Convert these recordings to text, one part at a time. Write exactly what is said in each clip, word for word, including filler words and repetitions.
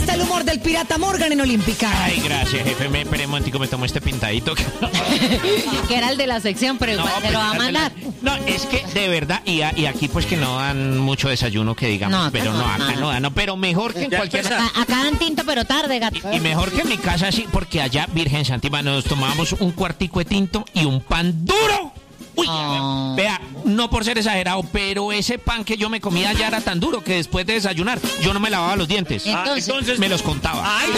está el humor del pirata Morgan en Olímpica. Ay, gracias, jefe. Me, espere un momentico, me tomo este pintadito. Que era el de la sección, pero igual no, te lo va a mandar. No, es que de verdad, y, a, y aquí pues que no dan mucho desayuno, que digamos, no, pero no, no acá no, no dan, no, pero mejor que en cualquier... Acá, acá dan tinto, pero tarde, gato. Y, y mejor que en mi casa, sí, porque allá, Virgen Santísima, nos tomábamos un cuartico de tinto y un pan duro. Uy, oh. Vea, no por ser exagerado, pero ese pan que yo me comía ya era tan duro que después de desayunar yo no me lavaba los dientes. Entonces, ah, entonces me los contaba. Ay,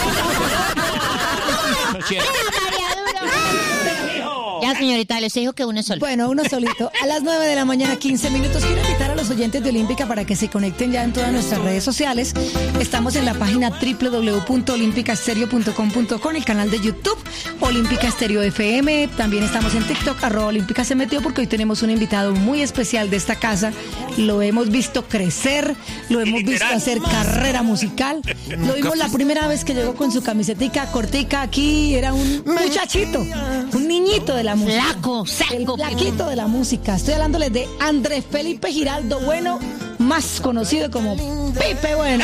no. Ya, señorita, les dijo que uno solo. Bueno, uno solito. A las nueve de la mañana, quince minutos. Quiero invitar a los oyentes de Olímpica para que se conecten ya en todas nuestras redes sociales. Estamos en la página doble u doble u doble u punto olímpica estéreo punto com punto co, el canal de YouTube, Olímpica Estéreo F M. También estamos en TikTok, arroba Olímpica se metió, porque hoy tenemos un invitado muy especial de esta casa. Lo hemos visto crecer, lo hemos visto hacer carrera musical. Lo vimos la primera vez que llegó con su camisetica cortica aquí. Era un muchachito, un niñito de la música. Flaco, seco. El flaquito de la música. Estoy hablándoles de Andrés Felipe Giraldo Bueno, más conocido como Pipe Bueno.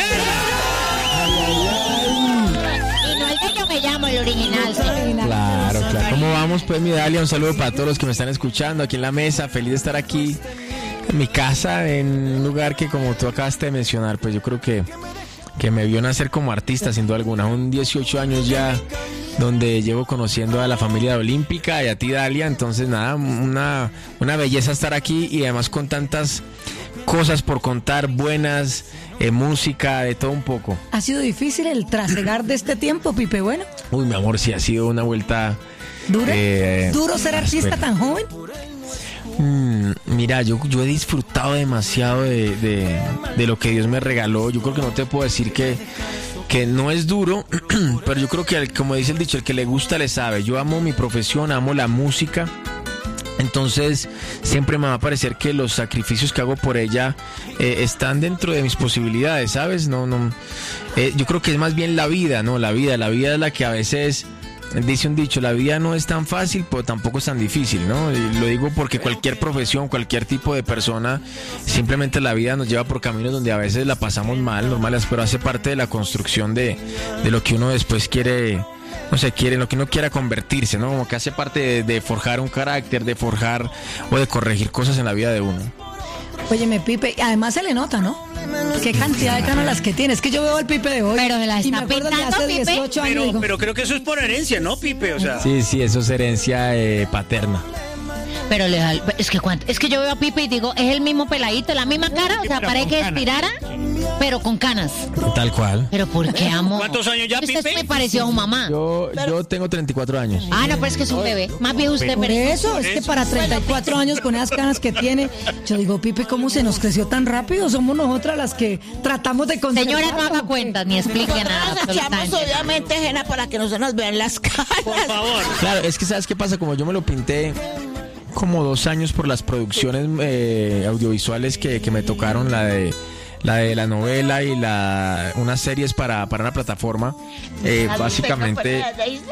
Y no el que yo me llamo, el original. Claro, claro. ¿Cómo vamos, pues, mi Dalia? Un saludo para todos los que me están escuchando aquí en la mesa. Feliz de estar aquí en mi casa, en un lugar que, como tú acabaste de mencionar, pues yo creo que, que me vio nacer como artista, sin duda alguna. Un dieciocho años ya, donde llevo conociendo a la familia de Olímpica y a ti, Dalia. Entonces, nada, una, una belleza estar aquí y además con tantas cosas por contar, buenas, eh, música, de todo un poco. ¿Ha sido difícil el trasegar de este tiempo, Pipe Bueno? Uy, mi amor, sí ha sido una vuelta... ¿Dura? Eh, ¿Duro ser artista áspera. tan joven? Mm, mira, yo, yo he disfrutado demasiado de, de, de lo que Dios me regaló. Yo creo que no te puedo decir que... que no es duro, pero yo creo que, como dice el dicho, el que le gusta le sabe. Yo amo mi profesión, amo la música, entonces siempre me va a parecer que los sacrificios que hago por ella eh, están dentro de mis posibilidades, ¿sabes? No, no. Eh, yo creo que es más bien la vida, ¿no? La vida, la vida es la que a veces... Dice un dicho, la vida no es tan fácil, pero tampoco es tan difícil, ¿no? Y lo digo porque cualquier profesión, cualquier tipo de persona, simplemente la vida nos lleva por caminos donde a veces la pasamos mal, normales, pero hace parte de la construcción de, de lo que uno después quiere, no sé, quiere, lo que uno quiera convertirse, ¿no? Como que hace parte de, de forjar un carácter, de forjar o de corregir cosas en la vida de uno. Óyeme, Pipe, además se le nota, ¿no? Qué cantidad de cánolas que tiene. Es que yo veo al Pipe de hoy. Pero se la está y me acuerdo de hace Pipe. dieciocho años. Pero, digo, pero creo que eso es por herencia, ¿no, Pipe? O sea. Sí, sí, eso es herencia eh, paterna. Pero le da, es que cuánto, es que yo veo a Pipe y digo, es el mismo peladito, la misma cara, o sea, parece que estirara, pero con canas. Tal cual. Pero ¿por qué, amor? ¿Cuántos años ya, Usted Pipe? me pareció a un mamá. Yo, yo tengo treinta y cuatro años. Ah, no, pero es que es un bebé. Más bien usted, por pero eso, es que para treinta y cuatro años con esas canas que tiene, yo digo, Pipe, ¿cómo se nos creció tan rápido? Somos nosotras las que tratamos de conservarlo. señora, no haga cuentas ni explique nada. Nosotros echamos obviamente ajena para que no se nos vean las caras. Por favor. Claro, es que ¿sabes qué pasa? Como yo me lo pinté como dos años por las producciones eh, audiovisuales que, que me tocaron, la de la de la novela y la unas series para, para una plataforma, eh, básicamente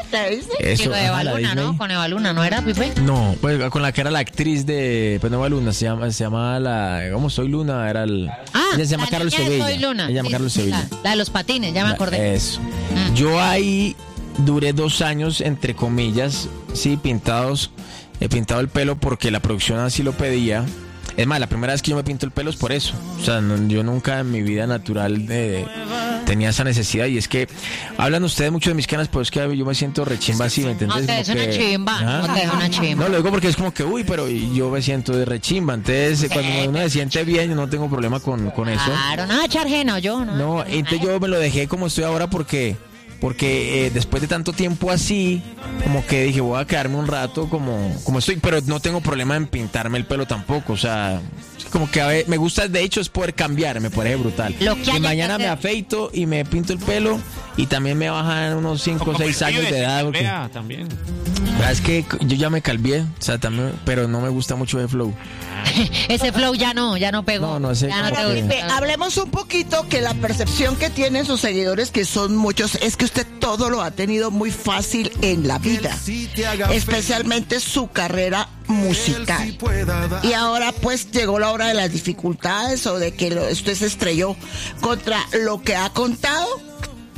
eso. Con Eva ajá, la Luna, ¿no? Disney. Con Eva Luna, ¿no era, Pipe? No, pues con la que era la actriz de, pues no Eva Luna, se llama, se llama la, ¿cómo soy Luna? Era el, Ah, ella se llama la Carlos niña de Sevilla. Soy Luna. Ella se llama Sí, Carlos sí, Sevilla. La, la de los patines, ya me acordé. Eso. Mm. Yo ahí duré dos años, entre comillas, sí, pintados. He pintado el pelo porque la producción así lo pedía. Es más, la primera vez que yo me pinto el pelo es por eso. O sea, no, yo nunca en mi vida natural de, tenía esa necesidad. Y es que hablan ustedes mucho de mis canas, pero es que yo me siento rechimba así, ¿me entendés? No te es Como una que- chimba, ¿Ah? no te es una chimba. No, lo digo porque es como que, uy, pero yo me siento de rechimba. Entonces, cuando uno se siente bien, yo no tengo problema con, con eso. Claro, no, echar ajeno, yo, ¿no? No, entonces yo me lo dejé como estoy ahora porque porque eh, después de tanto tiempo así, como que dije, voy a quedarme un rato como, como estoy, pero no tengo problema en pintarme el pelo tampoco, o sea, como que a ver, me gusta, de hecho, es poder cambiar, me parece brutal. Lo que y haya mañana que me hacer. afeito y me pinto el pelo y también me bajan unos cinco o seis años de edad. Porque, Vea, también. es que yo ya me calvié, o sea, también, pero no me gusta mucho el flow. Ese flow ya no, ya no pegó. No, no sé Ya no cómo te que- gusta. Pipe, hablemos un poquito que la percepción que tienen sus seguidores, que son muchos, es que usted todo lo ha tenido muy fácil en la vida, especialmente su carrera musical. Y ahora pues llegó la hora de las dificultades o de que lo- usted se estrelló contra lo que ha contado.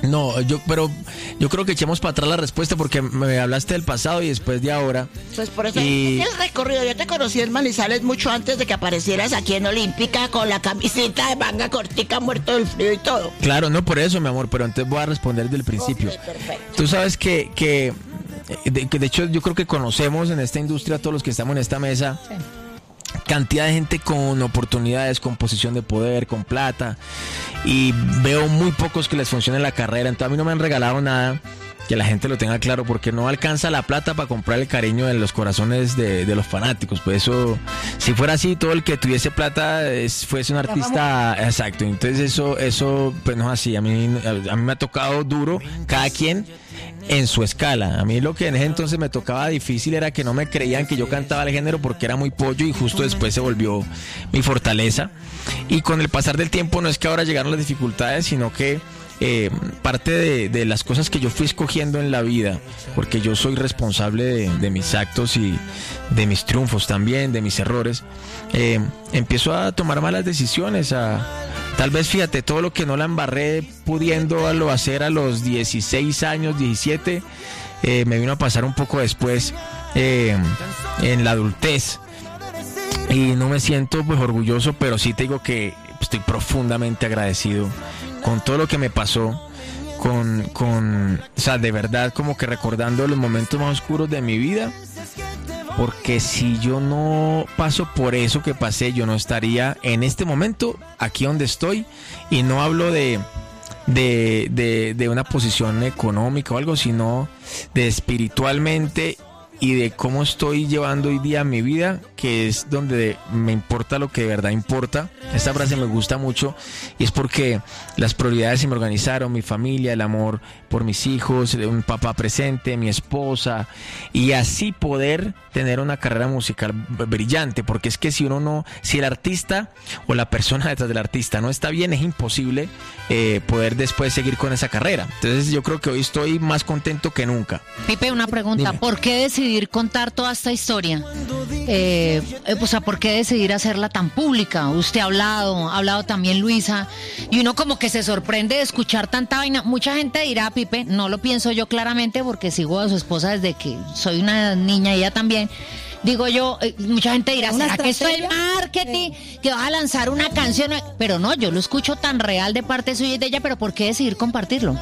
No, yo, pero yo creo que echemos para atrás la respuesta porque me hablaste del pasado y después de ahora. Pues por eso y... es el recorrido. Yo te conocí en Manizales mucho antes de que aparecieras aquí en Olímpica con la camiseta de manga cortica, muerto del frío y todo. Claro, no por eso, mi amor, pero entonces voy a responder desde el principio. Okay, perfecto. Tú sabes que, que, de, que de hecho yo creo que conocemos en esta industria, todos los que estamos en esta mesa, sí, cantidad de gente con oportunidades, con posición de poder, con plata, y veo muy pocos que les funcione la carrera. Entonces a mí no me han regalado nada, que la gente lo tenga claro, porque no alcanza la plata para comprar el cariño de los corazones de, de los fanáticos. Pues eso, si fuera así, todo el que tuviese plata es, fuese un artista, exacto. Entonces eso, eso pues no es así. A mí, a mí me ha tocado duro, cada quien en su escala. A mí lo que en ese entonces me tocaba difícil era que no me creían que yo cantaba el género porque era muy pollo, y justo después se volvió mi fortaleza. Y con el pasar del tiempo no es que ahora llegaron las dificultades, sino que eh, parte de, de las cosas que yo fui escogiendo en la vida, porque yo soy responsable de, de mis actos y de mis triunfos también, de mis errores, eh, empiezo a tomar malas decisiones, a tal vez, fíjate, todo lo que no la embarré pudiéndolo hacer a los dieciséis años, diecisiete, eh, me vino a pasar un poco después, eh, en la adultez. Y no me siento pues orgulloso, pero sí te digo que estoy profundamente agradecido con todo lo que me pasó, con, con, o sea, de verdad, como que recordando los momentos más oscuros de mi vida. Porque si yo no paso por eso que pasé, yo no estaría en este momento aquí donde estoy. Y no hablo de, de, de, de una posición económica o algo, sino de espiritualmente y de cómo estoy llevando hoy día mi vida, que es donde me importa lo que de verdad importa. Esta frase me gusta mucho y es porque las prioridades se me organizaron: mi familia, el amor por mis hijos, un papá presente, mi esposa, y así poder tener una carrera musical brillante. Porque es que si uno no, si el artista o la persona detrás del artista no está bien, es imposible eh, poder después seguir con esa carrera. Entonces yo creo que hoy estoy más contento que nunca. Pipe, una pregunta: dime, ¿por qué decidir contar toda esta historia? Eh, eh, o sea, ¿por qué decidir hacerla tan pública? Usted ha hablado, ha hablado también Luisa, y uno como que se sorprende de escuchar tanta vaina. Mucha gente dirá, Pipe, no lo pienso yo claramente porque sigo a su esposa desde que soy una niña y ella también. Digo yo, eh, mucha gente dirá, ¿será que esto es marketing? Sí. Que vas a lanzar una canción. Pero no, yo lo escucho tan real de parte suya y de ella, pero ¿por qué decidir compartirlo?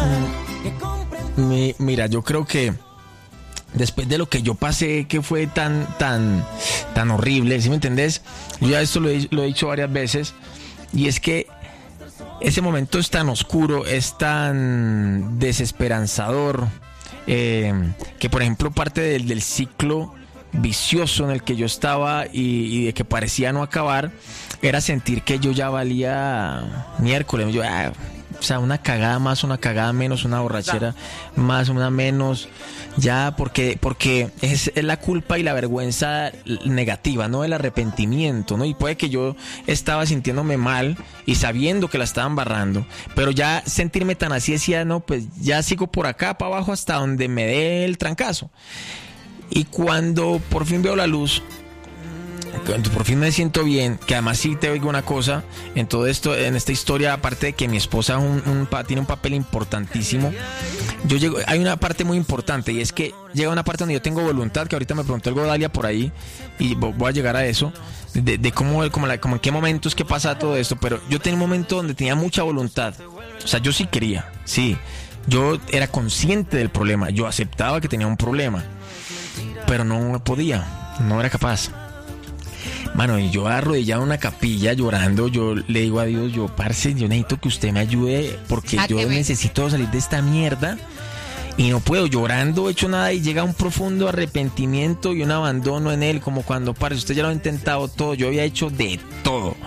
Mi, mira, yo creo que después de lo que yo pasé, que fue tan, tan, tan horrible, ¿sí me entendés? Yo ya esto lo he, lo he dicho varias veces, y es que ese momento es tan oscuro, es tan desesperanzador, eh, que por ejemplo parte del, del ciclo vicioso en el que yo estaba y, y de que parecía no acabar, era sentir que yo ya valía miércoles. Yo, ah, o sea, una cagada más, una cagada menos, una borrachera más, una menos, ya, porque porque es, es la culpa y la vergüenza negativa, no el arrepentimiento, ¿no? Y puede que yo estaba sintiéndome mal y sabiendo que la estaban barrando, pero ya sentirme tan así, decía, no, pues ya sigo por acá, para abajo, hasta donde me dé el trancazo. Y cuando por fin veo la luz, cuando por fin me siento bien, que además sí te digo una cosa, en todo esto, en esta historia, aparte de que mi esposa un, un, tiene un papel importantísimo, yo llego, hay una parte muy importante, y es que llega una parte donde yo tengo voluntad, que ahorita me preguntó algo Dalia por ahí, y voy a llegar a eso, de, de cómo, como, la, como en qué momentos, qué pasa todo esto, pero yo tenía un momento donde tenía mucha voluntad, o sea, yo sí quería, sí, yo era consciente del problema, yo aceptaba que tenía un problema, pero no podía, no era capaz. Mano, y yo arrodillado en una capilla llorando, yo le digo a Dios, yo, parce, yo necesito que usted me ayude porque yo necesito salir de esta mierda y no puedo, llorando, hecho nada, y llega un profundo arrepentimiento y un abandono en él, como cuando, parce, usted ya lo ha intentado todo, yo había hecho de todo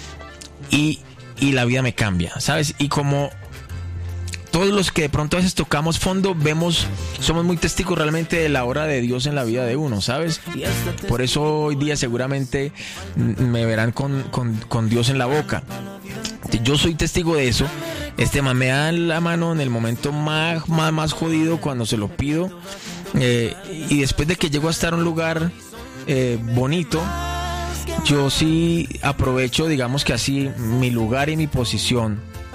y, y la vida me cambia, ¿sabes? Y como todos los que de pronto a veces tocamos fondo, vemos, somos muy testigos realmente de la obra de Dios en la vida de uno, ¿sabes? Por eso hoy día seguramente me verán con, con, con Dios en la boca. Yo soy testigo de eso. Este man me da la mano en el momento más, más, más jodido, cuando se lo pido. Eh, y después de que llego a estar en un lugar eh, bonito, yo sí aprovecho, digamos que así, mi lugar y mi posición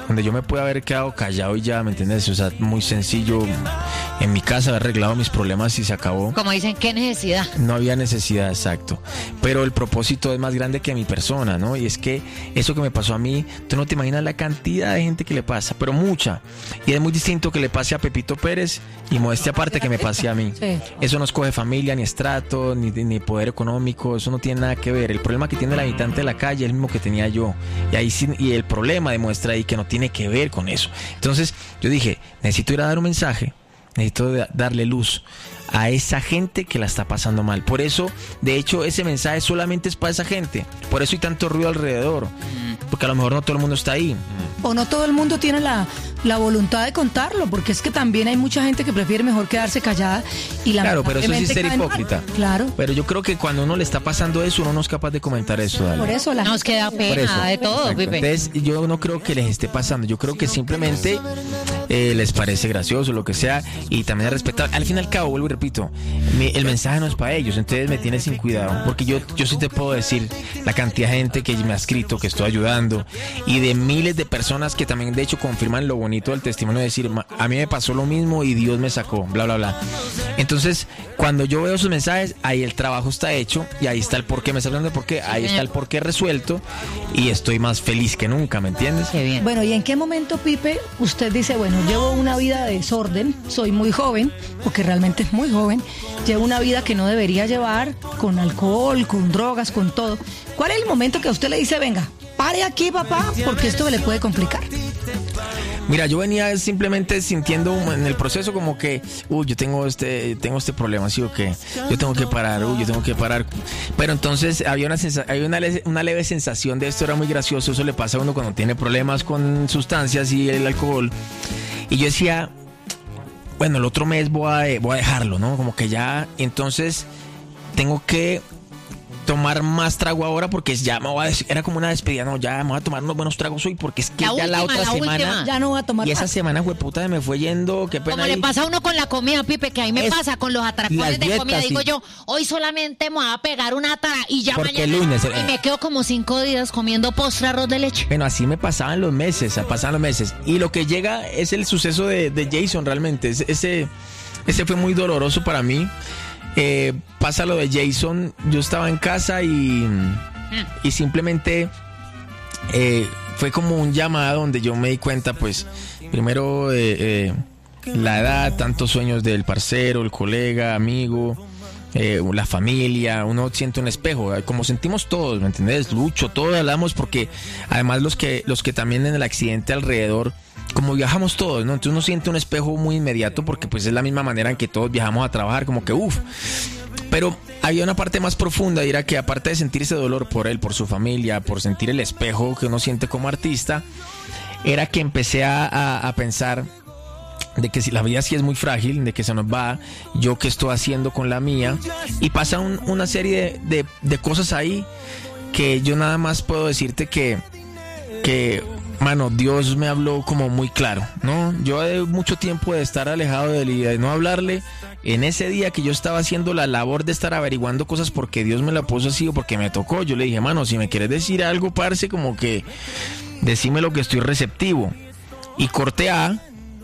donde yo me pude haber quedado callado y ya, ¿me entiendes? O sea, muy sencillo, en mi casa haber arreglado mis problemas y se acabó. Como dicen, ¿qué necesidad? No había necesidad, exacto. Pero el propósito es más grande que mi persona, ¿no? Y es que eso que me pasó a mí, tú no te imaginas la cantidad de gente que le pasa, pero mucha. Y es muy distinto que le pase a Pepito Pérez y modestia aparte que me pase a mí. Sí. Eso no escoge familia, ni estrato, ni, ni poder económico, eso no tiene nada que ver. El problema que tiene el habitante de la calle es el mismo que tenía yo. Y ahí sí, y el problema demuestra ahí que no tiene que ver con eso. Entonces yo dije, necesito ir a dar un mensaje, necesito darle luz a esa gente que la está pasando mal. Por eso, de hecho, ese mensaje solamente es para esa gente. Por eso hay tanto ruido alrededor, porque a lo mejor no todo el mundo está ahí. O no todo el mundo tiene la, la voluntad de contarlo, porque es que también hay mucha gente que prefiere mejor quedarse callada y la Claro, pero eso sí es ser caen mal. hipócrita. Claro. Pero yo creo que cuando uno le está pasando eso, uno no es capaz de comentar eso. Dale. Por eso la Nos queda Por eso. pena de todo, Exacto. Pipe. Entonces, yo no creo que les esté pasando. Yo creo que simplemente eh, les parece gracioso, lo que sea, y también es respetable. Al fin y al cabo, vuelvo y repito, mi- el mensaje no es para ellos, entonces me tiene sin cuidado. Porque yo, yo sí te puedo decir la cantidad de gente que me ha escrito, que estoy ayudando, y de miles de personas que también, de hecho, confirman lo bonito del testimonio de decir, "Ma- a mí me pasó lo mismo y Dios me sacó, bla, bla, bla". Entonces, cuando yo veo esos mensajes, ahí el trabajo está hecho y ahí está el porqué. Me está hablando de por qué, ahí está el porqué resuelto y estoy más feliz que nunca, ¿me entiendes? Qué bien. Bueno, ¿y en qué momento, Pipe, usted dice, bueno, llevo una vida de desorden, soy muy joven, porque realmente es muy joven, llevo una vida que no debería llevar, con alcohol, con drogas, con todo? ¿Cuál es el momento que a usted le dice, venga, pare aquí, papá, porque esto le puede complicar? Mira, yo venía simplemente sintiendo en el proceso como que, uy, yo tengo este, tengo este problema, ¿sí o qué? Yo tengo que parar, uy, yo tengo que parar. Pero entonces había una sensa- había una, le- una leve sensación de esto, era muy gracioso, eso le pasa a uno cuando tiene problemas con sustancias y el alcohol. Y yo decía, bueno, el otro mes voy a, voy a dejarlo, ¿no? Como que ya, entonces tengo que tomar más trago ahora porque ya me voy a des- era como una despedida, no, ya me voy a tomar unos buenos tragos hoy porque es que La ya la última, otra la semana última. Ya no voy a tomar y esa más. semana hueputa se me fue yendo, qué pena. Como le ahí. pasa a uno con la comida, Pipe, que a mí me Es- pasa con los atracones las de dietas, comida. Digo sí. yo, hoy solamente me voy a pegar una tara y ya Porque mañana. el lunes, eh. Y me quedo como cinco días comiendo postre arroz de leche. Bueno, así me pasaban los meses, pasaban los meses. Y lo que llega es el suceso de, de Jason realmente. Ese, ese, ese fue muy doloroso para mí. Eh, pasa lo de Jason, yo estaba en casa y, y simplemente eh, fue como un llamado donde yo me di cuenta, pues, primero eh, eh, la edad, tantos sueños del parcero, el colega, amigo, eh, la familia, uno siente un espejo, como sentimos todos, ¿me entendés? Lucho, todos hablamos porque además los que, los que también en el accidente alrededor, como viajamos todos, ¿no? Entonces uno siente un espejo muy inmediato porque pues es la misma manera en que todos viajamos a trabajar, como que uff. Pero había una parte más profunda y era que aparte de sentir ese dolor por él, por su familia, por sentir el espejo que uno siente como artista, era que empecé a, a, a pensar de que si la vida sí es muy frágil, de que se nos va, yo qué estoy haciendo con la mía, y pasa un- una serie de, de, de cosas ahí que yo nada más puedo decirte que, que, mano, Dios me habló como muy claro, ¿no? Yo de mucho tiempo de estar alejado de él y de no hablarle, en ese día que yo estaba haciendo la labor de estar averiguando cosas porque Dios me la puso así o porque me tocó, yo le dije, mano, si me quieres decir algo, parce, como que decime lo que estoy receptivo. Y corté A,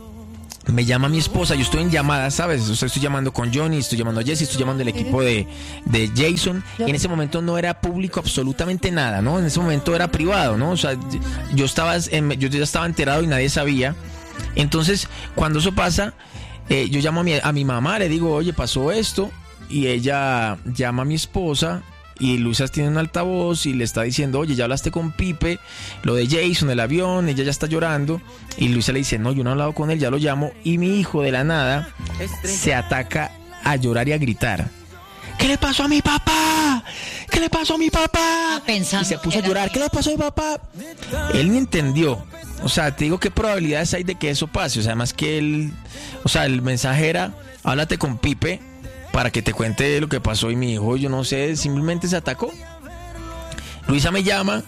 me llama mi esposa, yo estoy en llamada, ¿sabes? O sea, estoy llamando con Johnny, estoy llamando a Jesse, estoy llamando al equipo de, de Jason. Y en ese momento no era público absolutamente nada, ¿no? En ese momento era privado, ¿no? O sea, yo estaba, en- yo ya estaba enterado y nadie sabía. Entonces, cuando eso pasa, eh, yo llamo a mi, a mi mamá, le digo, oye, pasó esto. Y ella llama a mi esposa. Y Luisa tiene un altavoz y le está diciendo, oye, ya hablaste con Pipe, lo de Jason, el avión, ella ya está llorando. Y Luisa le dice, no, yo no he hablado con él, ya lo llamo. Y mi hijo de la nada se ataca a llorar y a gritar. ¿Qué le pasó a mi papá? ¿Qué le pasó a mi papá? Pensando Y se puso a que era llorar, así. ¿qué le pasó a mi papá? Él ni entendió. O sea, te digo qué probabilidades hay de que eso pase. O sea, además que él, o sea, el mensaje era, háblate con Pipe para que te cuente lo que pasó y mi hijo, yo no sé, simplemente se atacó. Luisa me llama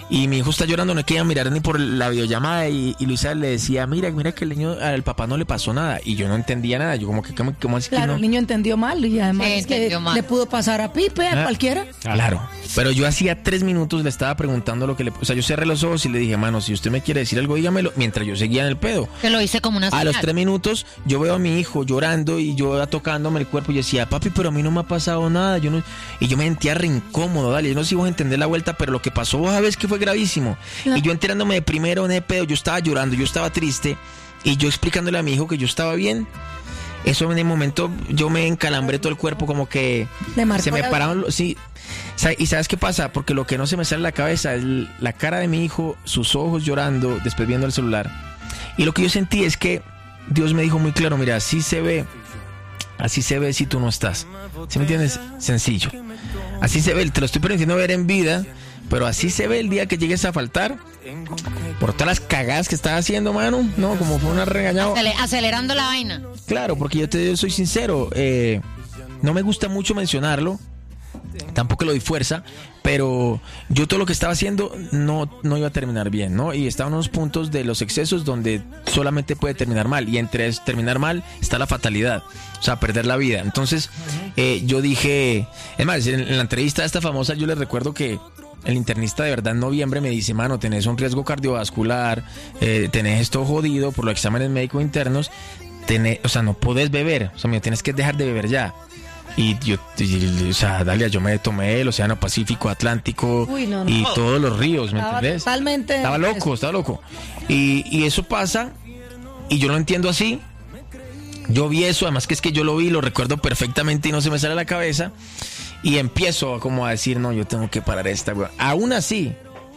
y mi hijo está llorando, no quería mirar ni por la videollamada, y, y Luisa le decía, mira, mira que el niño, al papá no le pasó nada, y yo no entendía nada, yo como que, ¿cómo, cómo así que Claro, no? el niño entendió mal y además Sí, es que entendió mal. le pudo pasar a Pipe, a Ah. cualquiera. Claro, pero yo hacía tres minutos le estaba preguntando lo que le... O sea, yo cerré los ojos y le dije, mano, si usted me quiere decir algo, dígamelo, mientras yo seguía en el pedo. Que lo hice como una A los señal. tres minutos yo veo a mi hijo llorando y yo tocándome el cuerpo y yo decía, papi, pero a mí no me ha pasado nada. Yo no... Y yo me sentía re incómodo, dale, yo no sé si vos entendés la vuelta, pero lo que pasó vos sabés que fue gravísimo. Claro. Y yo enterándome de primero en el pedo, yo estaba llorando, yo estaba triste, y yo explicándole a mi hijo que yo estaba bien. Eso en el momento yo me encalambré todo el cuerpo, como que Le marcó se me la- pararon los... Sí. Sa- ¿Y sabes qué pasa? Porque lo que no se me sale de la cabeza es l- la cara de mi hijo, sus ojos llorando, después viendo el celular. Y lo que yo sentí es que Dios me dijo muy claro, mira, así se ve, así se ve si tú no estás. ¿Sí me entiendes? Sencillo. Así se ve, te lo estoy permitiendo ver en vida, pero así se ve el día que llegues a faltar. Por todas las cagadas que estás haciendo, mano. No, como fue una regañada. Acele- acelerando la vaina. Claro, porque yo te yo soy sincero, eh, no me gusta mucho mencionarlo, tampoco le doy fuerza, pero yo todo lo que estaba haciendo no, no iba a terminar bien, ¿no? Y estaban unos puntos de los excesos donde solamente puede terminar mal, y entre es- terminar mal está la fatalidad, o sea, perder la vida. Entonces, eh, yo dije, es más, en, en la entrevista esta famosa yo les recuerdo que el internista de verdad en noviembre me dice, mano, tenés un riesgo cardiovascular, eh, tenés esto jodido por los exámenes médicos internos, tenés, o sea, no podés beber, o sea, me tienes que dejar de beber ya. Y yo, y- o sea, Dalia, yo me tomé el Océano Pacífico, Atlántico Uy, no, no. y todos los ríos, ¿me Estaba entendés? totalmente- Estaba loco, estaba loco. Y, y eso pasa, y yo lo entiendo así. Yo vi eso, además que es que yo lo vi, lo recuerdo perfectamente y no se me sale a la cabeza. Y empiezo como a decir, no, yo tengo que parar esta, weón. Aún así,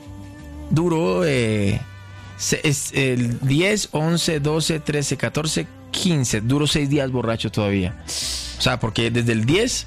duró eh, se- es, el diez, once, doce, trece, catorce, quince. Duró seis días borracho todavía. O sea, porque desde el diez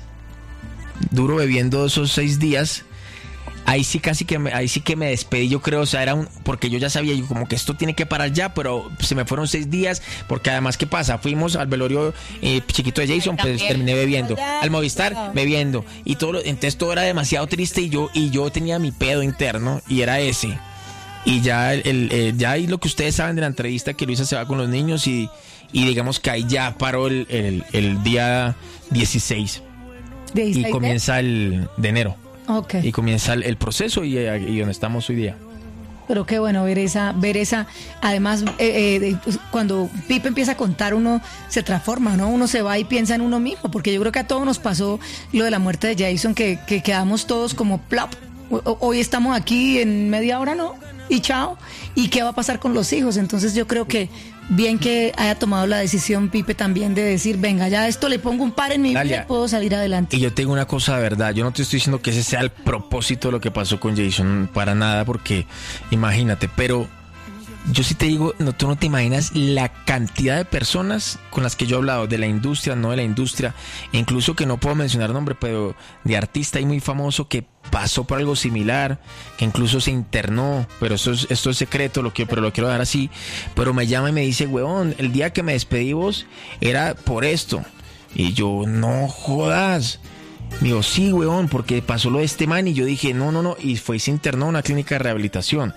duro bebiendo esos seis días. Ahí sí casi que me, ahí sí que me despedí, yo creo, o sea, era un, porque yo ya sabía, yo como que esto tiene que parar ya, pero se me fueron seis días, porque además, ¿qué pasa? Fuimos al velorio eh, chiquito de Jason, pues También. terminé bebiendo, al Movistar bebiendo, y todo, lo- entonces todo era demasiado triste, y yo, y yo tenía mi pedo interno, y era ese. Y ya el, el- eh, ya ahí lo que ustedes saben de la entrevista, que Luisa se va con los niños, y, y digamos que ahí ya paró el, el, el día dieciséis, De y dieciséis comienza el de enero. Ok. Y comienza el, el proceso y, eh, y donde estamos hoy día. Pero qué bueno ver esa, ver esa, además eh, eh, de- pues, cuando Pipe empieza a contar uno se transforma, ¿no? Uno se va y piensa en uno mismo, porque yo creo que a todos nos pasó lo de la muerte de Jason, que, que quedamos todos como plop. O- Hoy estamos aquí en media hora, ¿no? Y chao. ¿Y qué va a pasar con los hijos? Entonces yo creo que bien que haya tomado la decisión Pipe también de decir, venga, ya esto le pongo un par en mi Dalia, vida y puedo salir adelante. Y yo tengo una cosa de verdad, yo no te estoy diciendo que ese sea el propósito de lo que pasó con Jason, para nada, porque imagínate, pero yo sí te digo, no, tú no te imaginas la cantidad de personas con las que yo he hablado, de la industria, no de la industria, e incluso que no puedo mencionar nombre, pero de artista y muy famoso que pasó por algo similar, que incluso se internó, pero esto es, esto es secreto, lo que, pero lo quiero dejar así, pero me llama y me dice, huevón, el día que me despedí vos era por esto, y yo, no jodas. Me dijo, sí, weón, porque pasó lo de este man, y yo dije, no, no, no, y fue y se internó en una clínica de rehabilitación.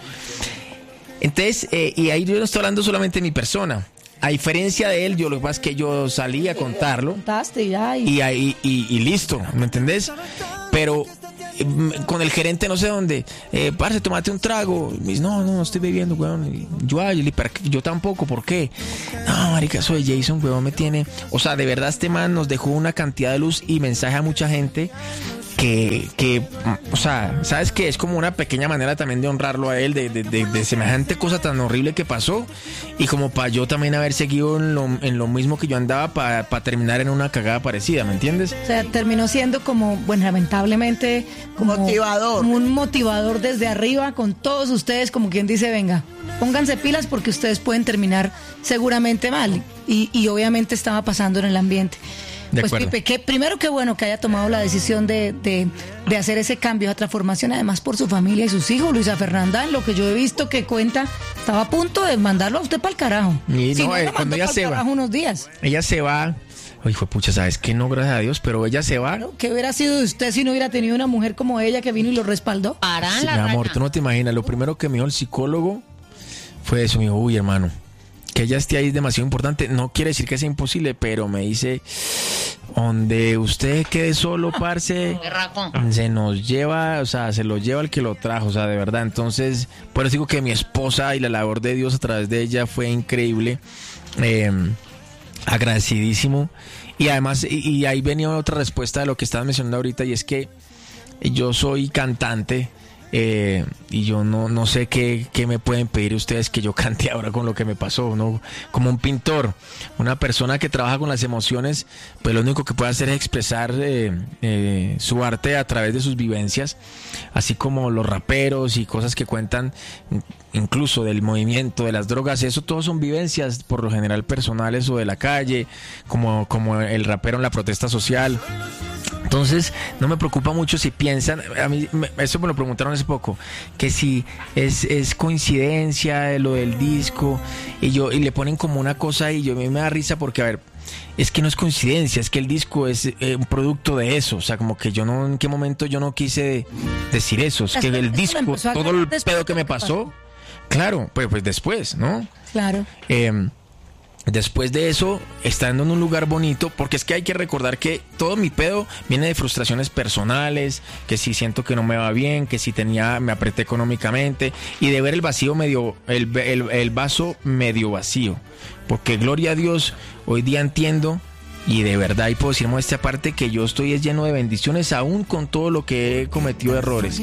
Entonces, eh, y ahí yo no estoy hablando solamente de mi persona. A diferencia de él, yo lo que pasa es que yo salí a contarlo Contaste ya y, y ahí y, y listo, ¿me entendés? Pero eh, con el gerente no sé dónde, eh, parce, tomate un trago. Me dice, no, no, no estoy bebiendo, weón. Y yo, ay, yo, le- "¿Pero qué? Yo tampoco, ¿por qué? No, marica, eso de Jason, weón, me tiene... O sea, de verdad este man nos dejó una cantidad de luz y mensaje a mucha gente que, que o sea, ¿sabes qué? Es como una pequeña manera también de honrarlo a él, de, de, de, de semejante cosa tan horrible que pasó, y como para yo también haber seguido en lo, en lo mismo que yo andaba para pa terminar en una cagada parecida, ¿me entiendes? o sea, terminó siendo como, bueno, lamentablemente, como Motivador. como un motivador desde arriba con todos ustedes, como quien dice, venga, pónganse pilas porque ustedes pueden terminar seguramente mal. Y, y obviamente estaba pasando en el ambiente. De Pues acuerdo. Pipe, que primero que bueno que haya tomado la decisión de, de, de hacer ese cambio, esa transformación, además por su familia y sus hijos. Luisa Fernanda, en lo que yo he visto que cuenta, estaba a punto de mandarlo a usted para el carajo. Y Si no, no, eh, lo cuando mandó ella pa'l se va. carajo unos días. Ella se va, Ay, fue pucha, ¿sabes qué? No, gracias a Dios, pero ella se va. ¿Qué hubiera sido de usted si no hubiera tenido una mujer como ella que vino y lo respaldó? Para Sí, la mi raya. amor, tú no te imaginas. Lo primero que me dijo el psicólogo fue eso. Me dijo, uy, hermano, que ella esté ahí es demasiado importante. No quiere decir que sea imposible, pero me dice, donde usted quede solo, parce, Berraco. se nos lleva, o sea, se lo lleva el que lo trajo, o sea, de verdad. Entonces, por eso digo que mi esposa y la labor de Dios a través de ella fue increíble. Eh, agradecidísimo. Y además, y, y ahí venía otra respuesta de lo que estabas mencionando ahorita, y es que yo soy cantante. Eh, y yo no, no sé qué, qué me pueden pedir ustedes que yo cante ahora con lo que me pasó, ¿no? Como un pintor, una persona que trabaja con las emociones, pues lo único que puede hacer es expresar eh, eh, su arte a través de sus vivencias, así como los raperos y cosas que cuentan incluso del movimiento, de las drogas, eso todo son vivencias por lo general personales o de la calle, como, como el rapero en la protesta social. Entonces, no me preocupa mucho si piensan, a mí me, eso me lo preguntaron hace poco, que si es, es coincidencia lo del disco, y yo y le ponen como una cosa y yo a mí me da risa porque, a ver, es que no es coincidencia, es que el disco es eh, un producto de eso, o sea, como que yo no, en qué momento yo no quise decir eso, es que el disco, todo el pedo que me pasó, claro, pues, pues después, ¿no? Claro. Eh, Después de eso, estando en un lugar bonito, porque es que hay que recordar que todo mi pedo viene de frustraciones personales, que si siento que no me va bien, que si tenía, me apreté económicamente, y de ver el vacío medio, el, el, el vaso medio vacío. Porque gloria a Dios, hoy día entiendo, y de verdad, y puedo decir esta parte, que yo estoy lleno de bendiciones, aún con todo lo que he cometido errores.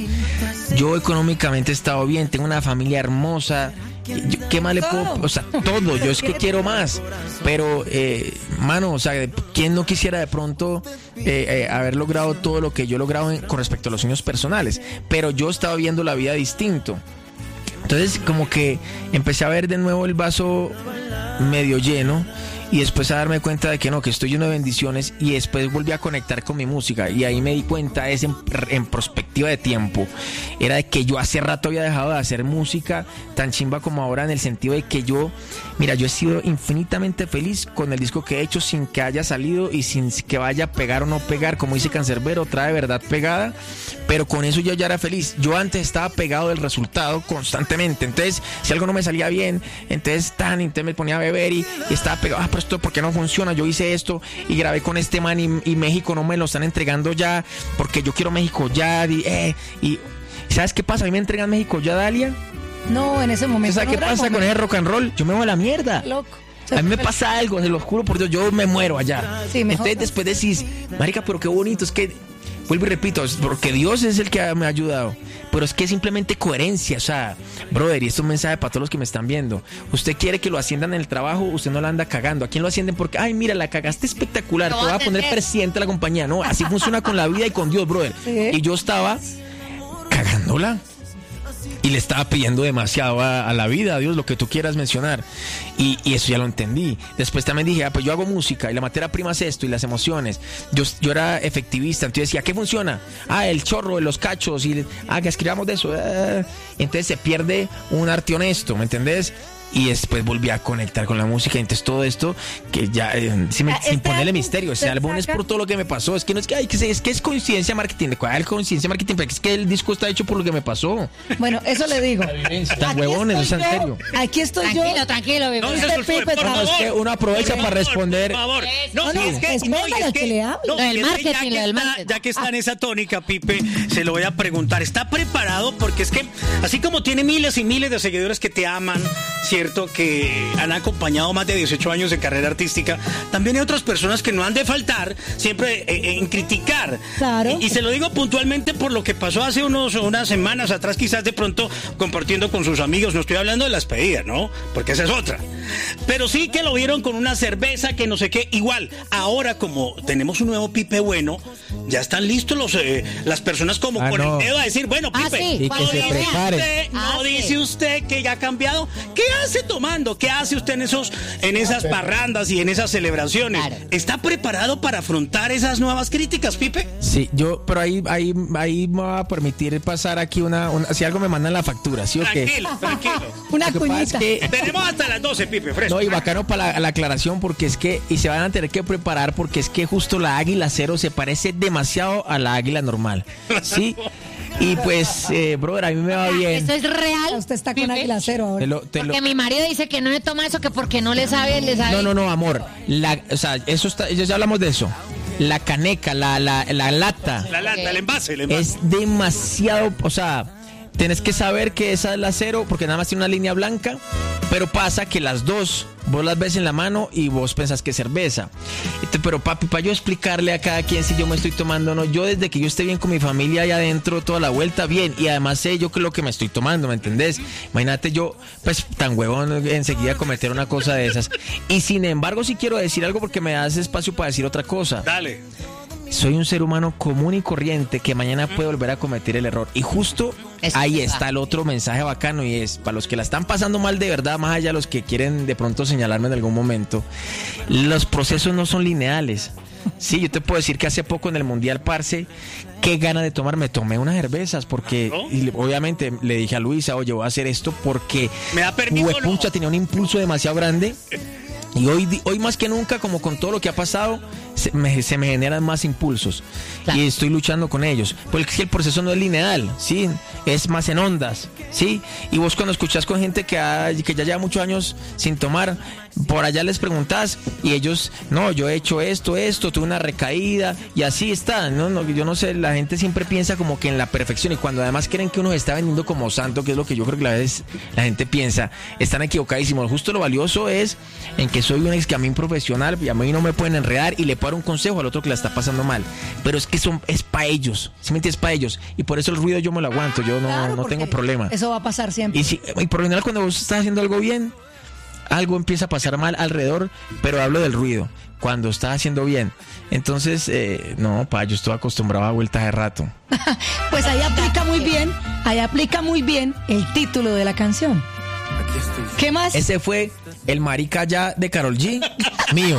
Yo económicamente he estado bien, tengo una familia hermosa. Yo, ¿qué más le puedo? O sea, todo, yo es que quiero más. Pero, eh, mano, o sea, ¿quién no quisiera de pronto eh, eh, haber logrado todo lo que yo he logrado en, con respecto a los sueños personales? Pero yo estaba viendo la vida distinto. Entonces, como que empecé a ver de nuevo el vaso medio lleno. Y después a darme cuenta de que no, que estoy lleno de bendiciones, y después volví a conectar con mi música, y ahí me di cuenta, es en, en perspectiva de tiempo, era de que yo hace rato había dejado de hacer música tan chimba como ahora, en el sentido de que yo, mira, yo he sido infinitamente feliz con el disco que he hecho sin que haya salido y sin que vaya a pegar o no pegar, como dice Cancerbero, trae verdad pegada, pero con eso yo ya era feliz. Yo antes estaba pegado del resultado constantemente, entonces si algo no me salía bien, entonces tan, entonces me ponía a beber y, y estaba pegado, ah, pero esto porque no funciona, yo hice esto y grabé con este man y, y México no me lo están entregando ya, porque yo quiero México ya, y, eh, y ¿sabes qué pasa? A mí me entregan México ya, Dalia. No, en ese momento. ¿Sabes no qué era pasa el con momento. ese rock and roll? Yo me voy a la mierda. Loco. A mí me pasa algo, se lo juro por Dios, yo me muero allá. Sí, mejor Entonces no. después decís, marica, pero qué bonito, es que, vuelvo y repito, es porque Dios es el que me ha ayudado, pero es que es simplemente coherencia, o sea, brother, y esto es un mensaje para todos los que me están viendo. Usted quiere que lo asciendan en el trabajo, usted no la anda cagando. ¿A quién lo ascienden? Porque, ay, mira, la cagaste espectacular, Lo te voy va a a poner tener. presidente de la compañía. No, así funciona con la vida y con Dios, brother. Sí. Y yo estaba cagándola. Y le estaba pidiendo demasiado a, a la vida, a Dios, lo que tú quieras mencionar. Y, y eso ya lo entendí. Después también dije, ah, pues yo hago música y la materia prima es esto y las emociones. Yo, yo era efectivista, entonces decía, ¿qué funciona? Ah, el chorro, los cachos, y ah, que escribamos de eso. Ah. Entonces se pierde un arte honesto, ¿me entendés? Y después volví a conectar con la música. Entonces todo esto, que ya, eh, sin, Ah, sin este ponerle álbum misterio, ese se álbum es saca- por todo lo que me pasó. Es que no es que, ay, que se- es que es coincidencia marketing. ¿De cuál coincidencia marketing? Porque es que el disco está hecho por lo que me pasó. Bueno, eso le digo. Tan Aquí huevones, estoy o sea, en yo, serio. Aquí estoy Tranquilo, yo. tranquilo, bebé. No, Este Jesús, por, Pipe por trabaja. No, es que uno aprovecha Por para favor, responder. Por favor. No, y no, es que, espérale y es a que le hable. no, Lo del y es que marketing, ya que lo del está- marketing. Ya que está en esa tónica, Pipe, se lo voy a preguntar. ¿Está preparado? Porque es que, así como tiene miles y miles de seguidores que te aman, ¿cierto? Que han acompañado más de dieciocho años de carrera artística, también hay otras personas que no han de faltar siempre eh, en criticar. Claro. Y, y se lo digo puntualmente por lo que pasó hace unos, unas semanas atrás, quizás de pronto compartiendo con sus amigos. No estoy hablando de las pedidas, ¿no? Porque esa es otra. Pero sí que lo vieron con una cerveza, que no sé qué. Igual, ahora como tenemos un nuevo Pipe bueno, ya están listos los eh, las personas como Ah, con no. el dedo a decir, bueno, Ah, Pipe, sí, Y cuando que se lo vean. preparen. usted, no Ah, sí. dice usted que ya ha cambiado. ¿Qué hace tomando? ¿Qué hace usted en esos, en esas parrandas y en esas celebraciones? Claro. ¿Está preparado para afrontar esas nuevas críticas, Pipe? Sí, yo, pero ahí, ahí, ahí me va a permitir pasar aquí una, una si algo me mandan la factura, ¿sí o qué? Tranquilo, tranquilo. Una Lo que pasa es cuñita. que- Tenemos hasta las doce, Pipe, fresco. No, y bacano para la, la aclaración porque es que, y se van a tener que preparar porque es que justo la águila cero se parece demasiado a la águila normal, ¿sí? Y pues, eh, brother, a mí me va bien. ¿Esto es real? Usted está con Pipe? Águila Cero ahora. Te lo- te lo- Porque mi marido dice que no le toma eso, que porque no le sabe, le sabe. No, no, no, amor. La, o sea, eso está, ya ya hablamos de eso. La caneca, la, la, la lata La lata, el envase, el envase. es demasiado, o sea, tienes que saber que esa es la cero porque nada más tiene una línea blanca, pero pasa que las dos vos las ves en la mano y vos pensás que es cerveza. Este, pero papi, para yo explicarle a cada quien si yo me estoy tomando o no, yo desde que yo esté bien con mi familia allá adentro toda la vuelta, bien, y además sé yo que lo que me estoy tomando, ¿me entendés? Imagínate yo, pues tan huevón enseguida cometer una cosa de esas. Y sin embargo sí quiero decir algo porque me das espacio para decir otra cosa. Dale. Soy un ser humano común y corriente que mañana puede volver a cometer el error. Y justo Eso ahí es verdad. está el otro mensaje bacano y es, para los que la están pasando mal de verdad, más allá de los que quieren de pronto señalarme en algún momento, los procesos no son lineales. Sí, yo te puedo decir que hace poco en el Mundial, parce, qué gana de tomar, me tomé unas cervezas porque, ¿No? y le- obviamente le dije a Luisa, oye, voy a hacer esto porque, ¿Me da permiso o no? huepucha, tenía un impulso demasiado grande. Y hoy, di- hoy más que nunca, como con todo lo que ha pasado, se me, se me generan más impulsos. Claro. Y estoy luchando con ellos. Porque es que el proceso no es lineal, ¿sí? Es más en ondas, ¿sí? Y vos cuando escuchás con gente que, ha- que ya lleva muchos años sin tomar, por allá les preguntás y ellos, no, yo he hecho esto, esto, tuve una recaída y así está. No, no, yo no sé, la gente siempre piensa como que en la perfección y cuando además creen que uno se está vendiendo como santo, que es lo que yo creo que a veces la gente piensa, están equivocadísimos. Justo lo valioso es en que soy un excamín profesional y a mí no me pueden enredar y le puedo dar un consejo al otro que la está pasando mal. Pero es que son, es para ellos, simplemente es para ellos. Y por eso el ruido yo me lo aguanto, yo no, Claro, no porque tengo problema. Eso va a pasar siempre. Y, si, y por lo general cuando vos estás haciendo algo bien, algo empieza a pasar mal alrededor, pero hablo del ruido, cuando estás haciendo bien. Entonces, eh, no, pa, yo estoy acostumbrado a vueltas de rato. Pues ahí aplica muy bien, ahí aplica muy bien el título de la canción. ¿Qué más? Ese fue el marica ya de Karol G, mío.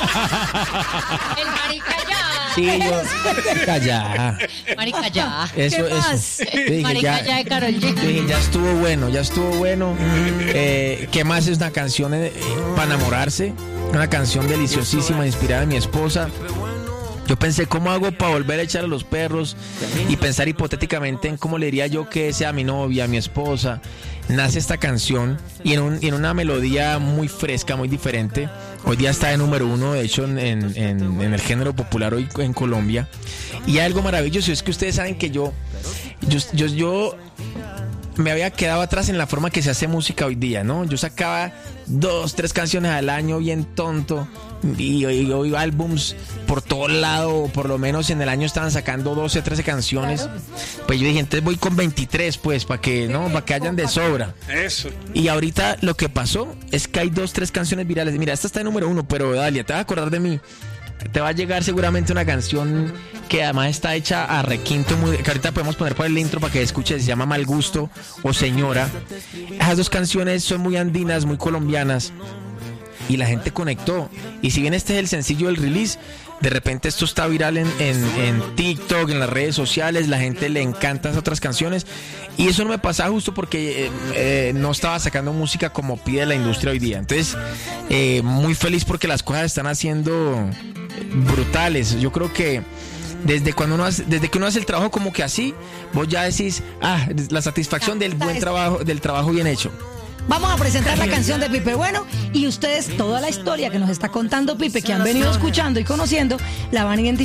El marica ya. Sí, yo, marica ya. Marica ya. Eso, ¿Qué eso. más? Yo dije, Marica ya de Karol G. yo dije, ya estuvo bueno, ya estuvo bueno. Eh, ¿Qué más es una canción eh, para enamorarse? Una canción deliciosísima, inspirada en mi esposa. Yo pensé, ¿cómo hago para volver a echar a los perros? Y pensar hipotéticamente en cómo le diría yo que sea a mi novia, a mi esposa. Nace esta canción y en, un, y en una melodía muy fresca, muy diferente. Hoy día está de número uno, de hecho, en, en, en- en el género popular hoy en Colombia. Y hay algo maravilloso, es que ustedes saben que yo, yo, yo, yo me había quedado atrás en la forma que se hace música hoy día, ¿no? Yo sacaba dos, tres canciones al año bien tonto y hoy, hoy álbums por todo lado, por lo menos en el año estaban sacando doce, trece canciones. Pues yo dije, entonces voy con veintitrés, pues, para que, ¿no? Para que hayan de sobra. Eso. Y ahorita lo que pasó es que hay dos, tres canciones virales. Mira, esta está de número uno, pero Dalia, te vas a acordar de mí. Te va a llegar seguramente una canción que además está hecha a requinto, muy, que ahorita podemos poner por el intro para que escuches, se llama Mal Gusto o Señora. Esas dos canciones son muy andinas, muy colombianas y la gente conectó. Y si bien este es el sencillo del release, de repente esto está viral en, en, en TikTok, en las redes sociales, la gente le encanta esas otras canciones y eso no me pasaba justo porque eh, eh, no estaba sacando música como pide la industria hoy día. Entonces, eh, muy feliz porque las cosas están haciendo brutales. Yo creo que desde cuando uno hace, desde que uno hace el trabajo como que así, vos ya decís, ah, la satisfacción del buen trabajo, del trabajo bien hecho. Vamos a presentar la canción de Pipe Bueno y ustedes toda la historia que nos está contando Pipe, que han venido escuchando y conociendo, la van a identificar.